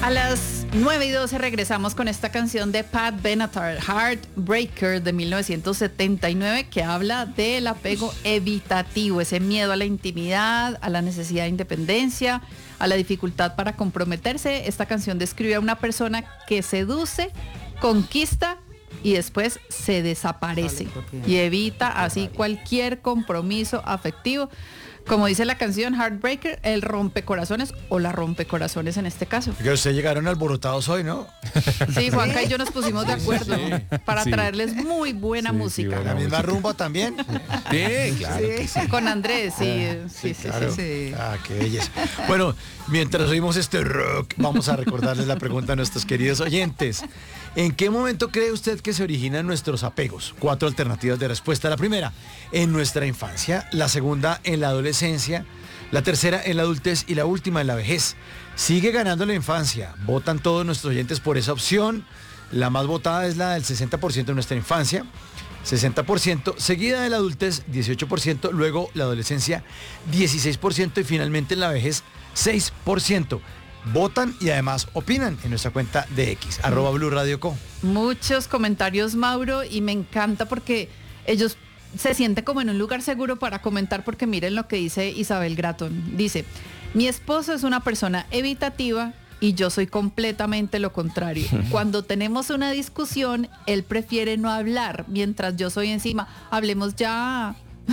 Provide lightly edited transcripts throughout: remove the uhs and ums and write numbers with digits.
A las 9:12 regresamos con esta canción de Pat Benatar, Heartbreaker, de 1979, que habla del apego evitativo, ese miedo a la intimidad, a la necesidad de independencia, a la dificultad para comprometerse. Esta canción describe a una persona que seduce, conquista y después se desaparece y evita así cualquier compromiso afectivo. Como dice la canción, Heartbreaker, el rompecorazones o la rompecorazones en este caso. Que ustedes llegaron alborotados hoy, ¿no? Sí, Juanca y yo nos pusimos de acuerdo para traerles muy buena música. ¿La misma rumba también? Sí, claro. Sí. Con Andrés, sí. Claro. Ah, qué belleza. Bueno, mientras oímos este rock, vamos a recordarles la pregunta a nuestros queridos oyentes. ¿En qué momento cree usted que se originan nuestros apegos? 4 alternativas de respuesta. La primera, en nuestra infancia. La segunda, en la adolescencia. La tercera, en la adultez. Y la última, en la vejez. Sigue ganando la infancia. Votan todos nuestros oyentes por esa opción. La más votada es la del 60% de nuestra infancia. 60%, seguida de la adultez, 18%, luego la adolescencia, 16% y finalmente en la vejez, 6%. Votan y además opinan en nuestra cuenta de X, @BluRadioCo. Muchos comentarios, Mauro, y me encanta porque ellos se sienten como en un lugar seguro para comentar, porque miren lo que dice Isabel Gratton. Dice, mi esposo es una persona evitativa y yo soy completamente lo contrario. Cuando tenemos una discusión, él prefiere no hablar, mientras yo soy encima, hablemos ya.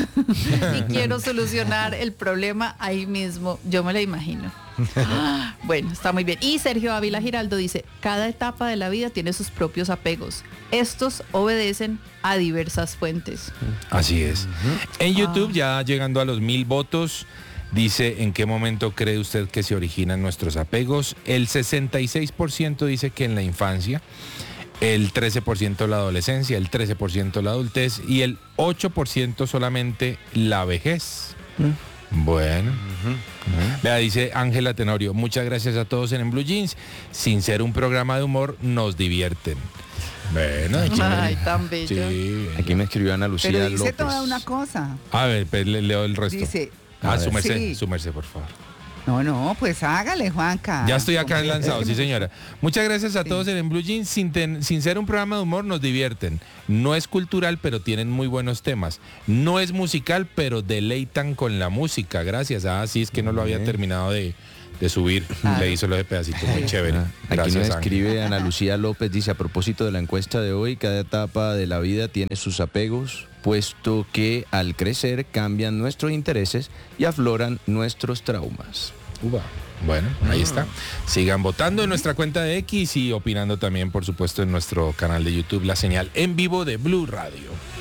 Y quiero solucionar el problema ahí mismo, yo me lo imagino. Bueno, está muy bien. Y Sergio Ávila Giraldo dice, cada etapa de la vida tiene sus propios apegos. Estos obedecen a diversas fuentes. Así es. En YouTube, ya llegando a los 1000 votos, dice, ¿en qué momento cree usted que se originan nuestros apegos? El 66% dice que en la infancia, el 13% la adolescencia, el 13% la adultez y el 8% solamente la vejez. Bueno. Vea, dice Ángela Tenorio, muchas gracias a todos en Blue Jeans. Sin ser un programa de humor, nos divierten. Bueno, ay, tan bello. Sí. Aquí me escribió Ana Lucía Pero dice López. toda una cosa. A ver, pues le leo el resto. Dice, su merced, sí. su merced, por favor. No, pues hágale, Juanca. Ya estoy acá lanzado, sí señora. Muchas gracias a todos en Blue Jeans. Sin ser un programa de humor, nos divierten. No es cultural, pero tienen muy buenos temas. No es musical, pero deleitan con la música. Gracias. Sí, es que no lo había terminado de subir. Le hizo los pedacitos muy chévere. Aquí Gracias, nos Ángel. escribe Ana Lucía López, dice, a propósito de la encuesta de hoy, cada etapa de la vida tiene sus apegos, puesto que al crecer cambian nuestros intereses y afloran nuestros traumas. Bueno, ahí está. Sigan votando en nuestra cuenta de X y opinando también, por supuesto, en nuestro canal de YouTube, la señal en vivo de Blue Radio.